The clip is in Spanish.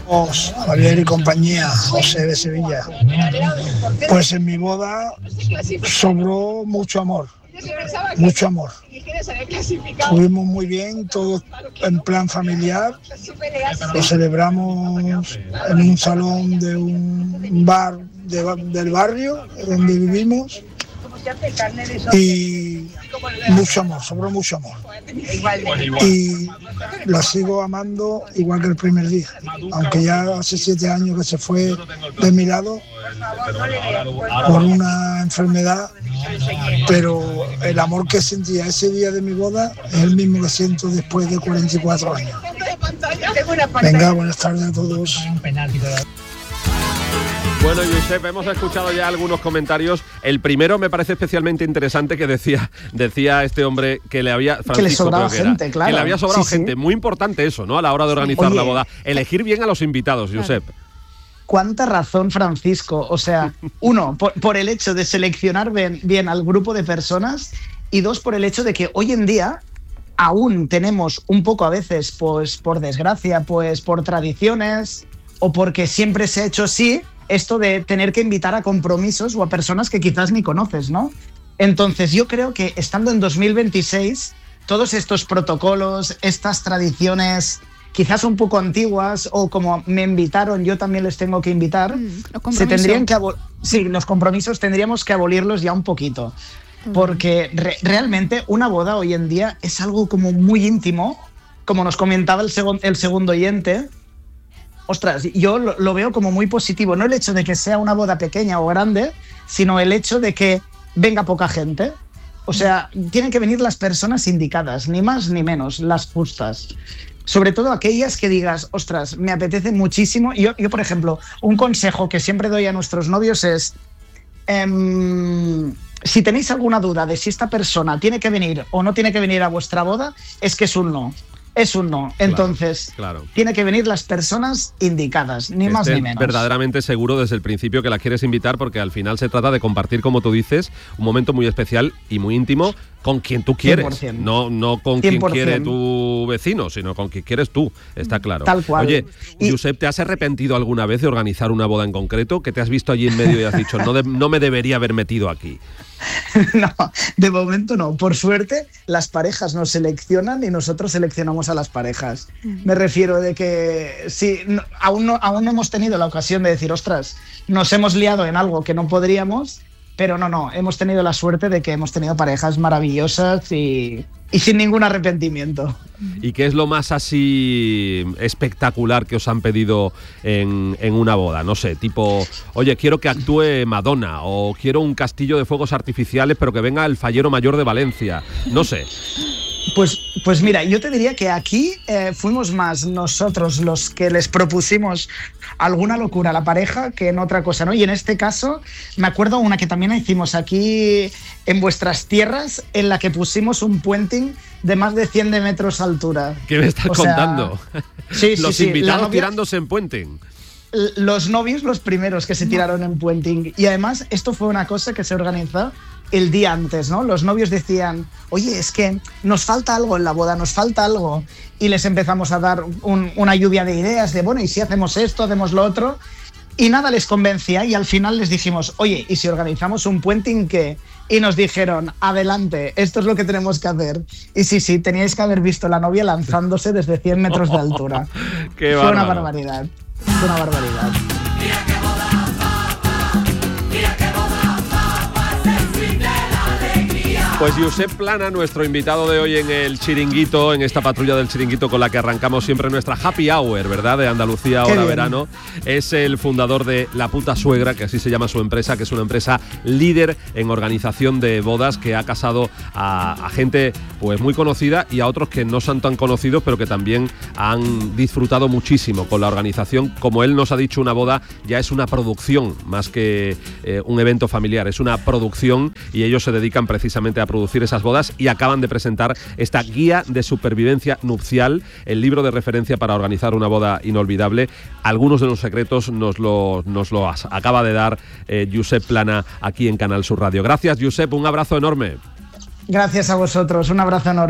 Javier y compañía, José de Sevilla. Pues en mi boda sobró mucho amor. Estuvimos muy bien, todos en plan familiar. Lo celebramos en un salón de un bar del barrio donde vivimos. Y sobró mucho amor. Y la sigo amando igual que el primer día, aunque ya hace 7 años que se fue de mi lado por una enfermedad, pero el amor que sentía ese día de mi boda es el mismo que siento después de 44 años. Venga, buenas tardes a todos. Bueno, Josep, hemos escuchado ya algunos comentarios. El primero me parece especialmente interesante, que decía este hombre que le había... Francisco, que le sobraba gente, claro. Que le había sobrado gente. Muy importante eso, ¿no? A la hora de organizar la boda. Elegir bien a los invitados, Josep. Cuánta razón, Francisco. O sea, uno, por el hecho de seleccionar bien al grupo de personas, y dos, por el hecho de que hoy en día aún tenemos un poco, a veces, pues por desgracia, pues por tradiciones o porque siempre se ha hecho así, esto de tener que invitar a compromisos o a personas que quizás ni conoces, ¿no? Entonces yo creo que estando en 2026, todos estos protocolos, estas tradiciones quizás un poco antiguas, o como me invitaron, yo también les tengo que invitar, se tendrían que los compromisos tendríamos que abolirlos ya un poquito. Porque realmente una boda hoy en día es algo como muy íntimo, como nos comentaba el segundo oyente. Ostras, yo lo veo como muy positivo, no el hecho de que sea una boda pequeña o grande, sino el hecho de que venga poca gente. O sea, tienen que venir las personas indicadas, ni más ni menos, las justas. Sobre todo aquellas que digas, ostras, me apetece muchísimo. Yo, por ejemplo, un consejo que siempre doy a nuestros novios es, si tenéis alguna duda de si esta persona tiene que venir o no tiene que venir a vuestra boda, es que es un no. Es un no. Entonces, tiene que venir las personas indicadas, ni más ni menos. Verdaderamente seguro desde el principio que la quieres invitar, porque al final se trata de compartir, como tú dices, un momento muy especial y muy íntimo con quien tú quieres. 100%. No con 100%. Quien quiere tu vecino, sino con quien quieres tú, está claro. Tal cual. Oye, Josep, ¿te has arrepentido alguna vez de organizar una boda en concreto? ¿Que te has visto allí en medio y has dicho, no me debería haber metido aquí? No, de momento no. Por suerte, las parejas nos seleccionan y nosotros seleccionamos a las parejas. Me refiero de que sí, aún no hemos tenido la ocasión de decir, ostras, nos hemos liado en algo que no podríamos, pero no, hemos tenido la suerte de que hemos tenido parejas maravillosas y sin ningún arrepentimiento. ¿Y qué es lo más así espectacular que os han pedido en una boda? No sé, tipo, oye, quiero que actúe Madonna, o quiero un castillo de fuegos artificiales, pero que venga el Fallero Mayor de Valencia. No sé. Pues mira, yo te diría que aquí fuimos más nosotros los que les propusimos alguna locura a la pareja que en otra cosa, ¿no? Y en este caso, me acuerdo una que también hicimos aquí en vuestras tierras, en la que pusimos un puenting de más de 100 metros de altura. ¿Qué me estás contando? Sí, los invitados tirándose en puenting. Los novios los primeros que se tiraron en puenting. Y además, esto fue una cosa que se organizó el día antes, ¿no? Los novios decían, oye, es que nos falta algo en la boda, nos falta algo. Y les empezamos a dar una lluvia de ideas de, bueno, ¿y si hacemos esto, hacemos lo otro? Y nada les convencía, y al final les dijimos, oye, ¿y si organizamos un puenting qué? Y nos dijeron, adelante, esto es lo que tenemos que hacer. Y sí, teníais que haber visto la novia lanzándose desde 100 metros de altura. Qué Fue una barbaridad. Fue una barbaridad. Pues Josep Plana, nuestro invitado de hoy en el Chiringuito, en esta patrulla del Chiringuito con la que arrancamos siempre nuestra Happy Hour, ¿verdad? De Andalucía, ahora verano. Es el fundador de La Puta Suegra, que así se llama su empresa, que es una empresa líder en organización de bodas, que ha casado a gente pues muy conocida y a otros que no son tan conocidos, pero que también han disfrutado muchísimo con la organización. Como él nos ha dicho, una boda ya es una producción, más que un evento familiar, es una producción, y ellos se dedican precisamente a producir esas bodas, y acaban de presentar esta guía de supervivencia nupcial, el libro de referencia para organizar una boda inolvidable. Algunos de los secretos nos lo acaba de dar Josep Plana aquí en Canal Sur Radio. Gracias, Josep, un abrazo enorme. Gracias a vosotros, un abrazo enorme.